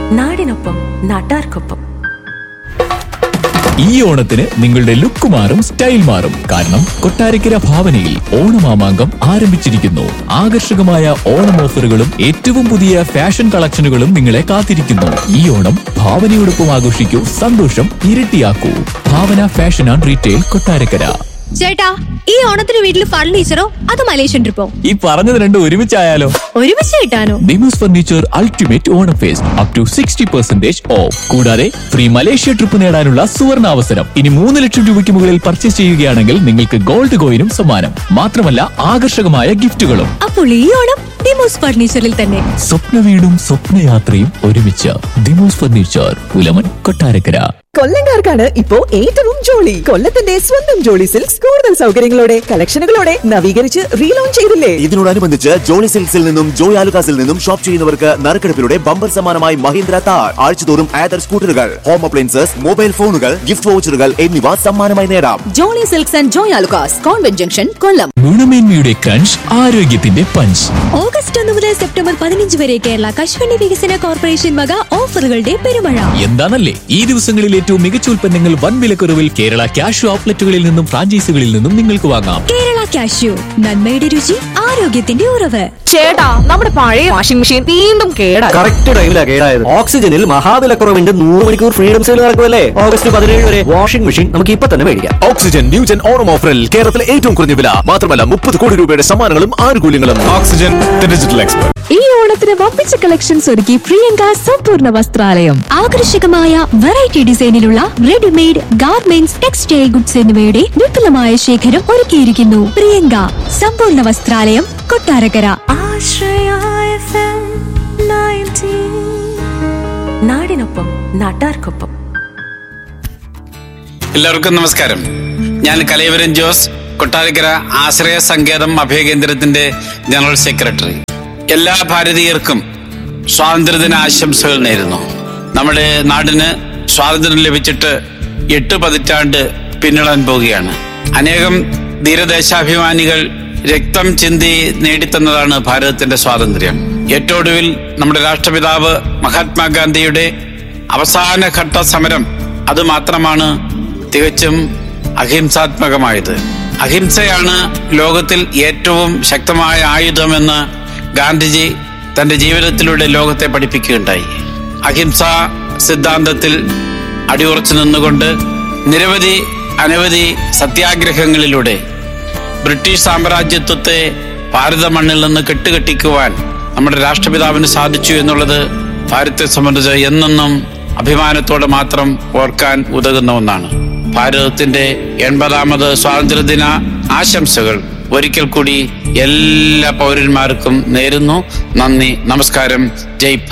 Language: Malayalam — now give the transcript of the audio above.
നാടിനൊപ്പം നാട്ടാർക്കൊപ്പം. ഈ ഓണത്തിന് നിങ്ങളുടെ ലുക്ക് മാറും, സ്റ്റൈൽ മാറും. കാരണം കൊട്ടാരക്കര ഭാവനയിൽ ഓണമാമാങ്കം ആരംഭിച്ചിരിക്കുന്നു. ആകർഷകമായ ഓണം ഓഫറുകളും ഏറ്റവും പുതിയ ഫാഷൻ കളക്ഷനുകളും നിങ്ങളെ കാത്തിരിക്കുന്നു. ഈ ഓണം ഭാവനയോടൊപ്പം ആഘോഷിക്കൂ, സന്തോഷം ഇരട്ടിയാക്കൂ. ഭാവന ഫാഷൻ ആൻഡ് റീറ്റെയിൽ, കൊട്ടാരക്കര. ചേട്ടാ, ഈ ഓണത്തിന് വീട്ടിൽ ഫർണിച്ചറോ അതോ മലേഷ്യൻ ട്രിപ്പോ? ഈ പറഞ്ഞത് രണ്ടും ഒരുമിച്ചായാലോ? ഒരുമിച്ച് കിട്ടാനോ? Demos furniture ultimate Onam first up to 60% of. കൂടാതെ ഫ്രീ മലേഷ്യ ട്രിപ്പ് നേടാനുള്ള സുവർണ അവസരം. ഇനി 3 ലക്ഷം രൂപയ്ക്ക് മുകളിൽ പർച്ചേസ് ചെയ്യുകയാണെങ്കിൽ നിങ്ങൾക്ക് ഗോൾഡ് കോയിനും സമ്മാനം. മാത്രമല്ല ആകർഷകമായ ഗിഫ്റ്റുകളും. അപ്പോൾ ഈ ഓണം ഡിമോസ് ഫർണിച്ചറിൽ തന്നെ. സ്വപ്ന വീടും സ്വപ്നയാത്രയും ഒരുമിച്ച്. ഡിമോസ് ഫർണിച്ചർ, പുലമൻ, കൊട്ടാരക്കര. കൊല്ലംകാർക്കാണ് ഇപ്പോ ഏറ്റവും ജോളി. കൊല്ലത്തിന്റെ സ്വന്തം ജോളി സിൽക്സ് കൂടുതൽ സൗകര്യങ്ങളോടെ കളക്ഷനുകളോടെ നവീകരിച്ച് റീലോഞ്ച് ചെയ്തില്ലേ? ഇതിനോടനുബന്ധിച്ച് ജോളി സിൽക്സിൽ നിന്നും ജോയ് ആലുകാസിൽ നിന്നും ഷോപ്പ് ചെയ്യുന്നവർക്ക് നറുക്കെടുപ്പിലൂടെ ബമ്പർ സമ്മാനമായി മഹീന്ദ്ര താർ, ആഴ്ചതോറും ആദർ സ്കൂട്ടറുകൾ, ഹോം അപ്ലയൻസസ്, മൊബൈൽ ഫോണുകൾ, ഗിഫ്റ്റ് വൗച്ചറുകൾ എന്നിവ സമ്മാനമായി നേടാം. Jolly silks and Joy Alukkas, convent junction, Kollam. ഗുണമേന്മയുടെ crunch, ആരോഗ്യത്തിന്റെ പഞ്ച്. ഓഗസ്റ്റ് 1 മുതൽ സെപ്റ്റംബർ 15 വരെ കേരള കശുവണ്ടി വികസന കോർപ്പറേഷൻ വക ഓഫറുകളുടെ പെരുമഴ. എന്താണല്ലേ ഈ ദിവസങ്ങളിൽ ഏറ്റവും മികച്ച ഉൽപ്പന്നങ്ങൾ വൻ വിലക്കുറവിൽ കേരള ക്യാഷ് ഔട്ട്ലെറ്റുകളിൽ നിന്നും ഫ്രാഞ്ചൈസികളിൽ നിന്നും നിങ്ങൾക്ക് വാങ്ങാം. കേരള കാഷ്യൂ, നന്മയുടെ രുചി, ആരോഗ്യത്തിന്റെ ഉറവ്. ചേട്ടാ, നമ്മുടെ പഴയ വാഷിംഗ് മെഷീൻ വീണ്ടും കേടായി. കറക്റ്റ് ടൈമിലാ കേടായത്. ഓക്സിജനിൽ മഹാവിലക്കുറവിന്റെ 100 മണിക്കൂർ ഫ്രീഡം സെയിൽ നടക്കുമല്ലേ? ഓഗസ്റ്റ് 17 വരെ വാഷിംഗ് മെഷീൻ നമുക്ക് ഇപ്പൊ തന്നെ മേടിക്കാം. ഓക്സിജൻ ന്യൂജൻ ഓണം ഓഫറിൽ കേരളത്തിലെ ഏറ്റവും കുറഞ്ഞ വില. മാത്രമല്ല 30 കോടി രൂപയുടെ സമ്മാനങ്ങളും ആനുകൂല്യങ്ങളും. Oxygen, the digital expert. ഈ ഓണത്തിന് വമ്പിച്ച കളക്ഷൻസ് ഒരുക്കി പ്രിയങ്ക സമ്പൂർണ്ണ വസ്ത്രാലയം. ആകർഷകമായ variety ഡിസൈനിലുള്ള readymade garments, textile goods എന്നിവയുടെ വിപുലമായ ശേഖരം ഒരുക്കിയിരിക്കുന്നു. പ്രിയങ്ക സമ്പൂർണ്ണ വസ്ത്രാലയം, കൊട്ടാരക്കര. നാടിനൊപ്പം നാട്ടാർക്കൊപ്പം. എല്ലാവർക്കും നമസ്കാരം. ഞാൻ കലൈവരൻ ജോസ്, കൊട്ടാരക്കര ആശ്രയ സങ്കേതം അഭയകേന്ദ്രത്തിന്റെ ജനറൽ സെക്രട്ടറി. എല്ലാ ഭാരതീയർക്കും സ്വാതന്ത്ര്യദിന ആശംസകൾ നേരുന്നു. നമ്മുടെ നാടിന് സ്വാതന്ത്ര്യം ലഭിച്ചിട്ട് 8 പതിറ്റാണ്ട് പിന്നിടാൻ പോവുകയാണ്. അനേകം ധീരദേശാഭിമാനികൾ രക്തം ചിന്തി നേടിത്തന്നതാണ് ഭാരതത്തിന്റെ സ്വാതന്ത്ര്യം. ഏറ്റവും ഒടുവിൽ നമ്മുടെ രാഷ്ട്രപിതാവ് മഹാത്മാഗാന്ധിയുടെ അവസാന ഘട്ട സമരം അത് മാത്രമാണ് തികച്ചും അഹിംസാത്മകമായത്. അഹിംസയാണ് ലോകത്തിൽ ഏറ്റവും ശക്തമായ ആയുധമെന്ന് ഗാന്ധിജി തന്റെ ജീവിതത്തിലൂടെ ലോകത്തെ പഠിപ്പിക്കുകയുണ്ടായി. അഹിംസാ സിദ്ധാന്തത്തിൽ അടിയുറച്ചു നിന്നുകൊണ്ട് അനവധി സത്യാഗ്രഹങ്ങളിലൂടെ ബ്രിട്ടീഷ് സാമ്രാജ്യത്വത്തെ ഭാരത മണ്ണിൽ നിന്ന് കെട്ടുകെട്ടിക്കുവാൻ നമ്മുടെ രാഷ്ട്രപിതാവിന് സാധിച്ചു എന്നുള്ളത് ഭാരതത്തെ സംബന്ധിച്ച് എന്നെന്നും അഭിമാനത്തോടെ മാത്രം ഓർക്കാൻ ഉതകുന്ന ഒന്നാണ്. ഭാരതത്തിന്റെ 80ാമത് സ്വാതന്ത്ര്യദിന ആശംസകൾ ഒരിക്കൽ കൂടി എല്ലാ പൗരന്മാർക്കും നേരുന്നു. നന്ദി, നമസ്കാരം. ജയ്